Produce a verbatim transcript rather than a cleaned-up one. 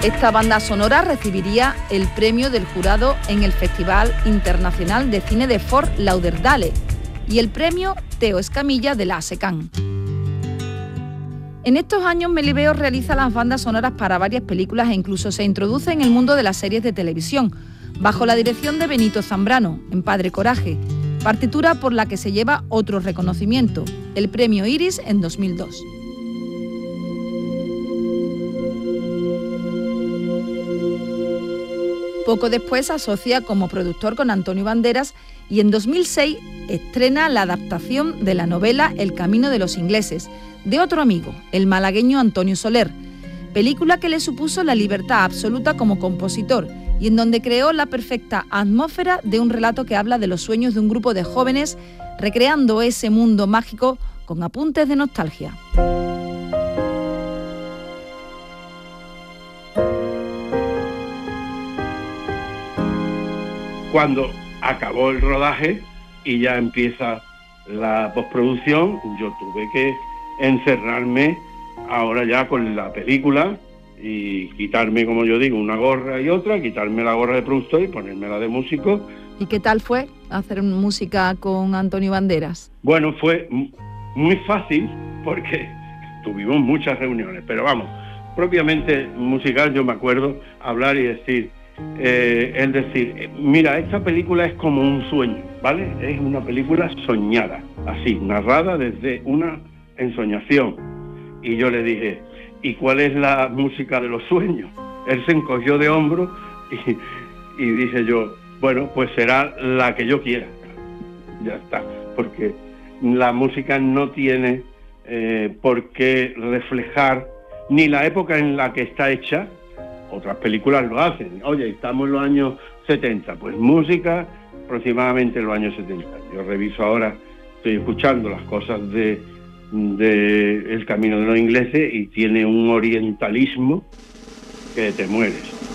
Esta banda sonora recibiría el premio del jurado en el Festival Internacional de Cine de Fort Lauderdale y el premio Teo Escamilla de la ASECAN. En estos años Melibeo realiza las bandas sonoras para varias películas e incluso se introduce en el mundo de las series de televisión, bajo la dirección de Benito Zambrano, en Padre Coraje, partitura por la que se lleva otro reconocimiento, el premio Iris en dos mil dos. Poco después se asocia como productor con Antonio Banderas y en dos mil seis estrena la adaptación de la novela El camino de los ingleses, de otro amigo, el malagueño Antonio Soler, película que le supuso la libertad absoluta como compositor y en donde creó la perfecta atmósfera de un relato que habla de los sueños de un grupo de jóvenes recreando ese mundo mágico con apuntes de nostalgia. Cuando acabó el rodaje y ya empieza la postproducción, yo tuve que encerrarme ahora ya con la película y quitarme, como yo digo, una gorra y otra, quitarme la gorra de productor y ponerme la de músico. ¿Y qué tal fue hacer música con Antonio Banderas? Bueno, fue muy fácil porque tuvimos muchas reuniones, pero vamos, propiamente musical yo me acuerdo hablar y decir, eh, es decir, mira, esta película es como un sueño, ¿vale? Es una película soñada, así, narrada desde una ensoñación. Y yo le dije, ¿y cuál es la música de los sueños? Él se encogió de hombros y, y dije yo, bueno, pues será la que yo quiera. Ya está, porque la música no tiene eh, por qué reflejar ni la época en la que está hecha. Otras películas lo hacen. Oye, estamos en los años setenta, pues música aproximadamente en los años setenta. Yo reviso ahora, estoy escuchando las cosas de, de El camino de los ingleses y tiene un orientalismo que te mueres.